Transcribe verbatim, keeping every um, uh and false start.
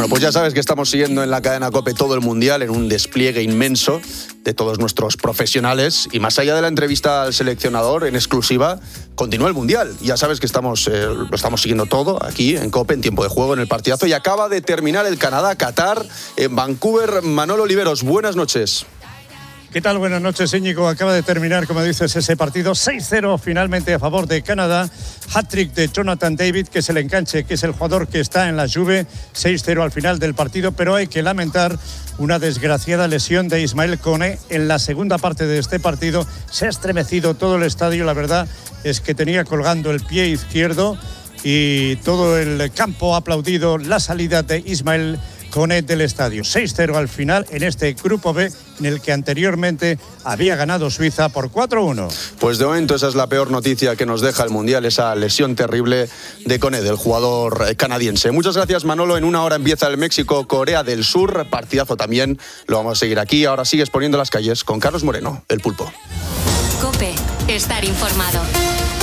Bueno, pues ya sabes que estamos siguiendo en la cadena COPE todo el Mundial en un despliegue inmenso de todos nuestros profesionales y más allá de la entrevista al seleccionador en exclusiva, continúa el Mundial. Ya sabes que estamos, eh, lo estamos siguiendo todo aquí en COPE, en tiempo de juego, en el partidazo, y acaba de terminar el Canadá-Qatar en Vancouver. Manolo Oliveros, buenas noches. ¿Qué tal? Buenas noches, Íñigo. Acaba de terminar, como dices, ese partido seis cero finalmente a favor de Canadá. Hat-trick de Jonathan David, que es el enganche, que es el jugador que está en la Juve. seis cero al final del partido, pero hay que lamentar una desgraciada lesión de Ismael Koné en la segunda parte de este partido. Se ha estremecido todo el estadio, la verdad es que tenía colgando el pie izquierdo y todo el campo ha aplaudido la salida de Ismael Koné del estadio. seis cero al final en este grupo B, en el que anteriormente había ganado Suiza por cuatro uno. Pues de momento esa es la peor noticia que nos deja el Mundial, esa lesión terrible de Koné, del jugador canadiense. Muchas gracias, Manolo. En una hora empieza el México-Corea del Sur, partidazo también, lo vamos a seguir aquí. Ahora sigues poniendo las calles con Carlos Moreno, el Pulpo. COPE, estar informado.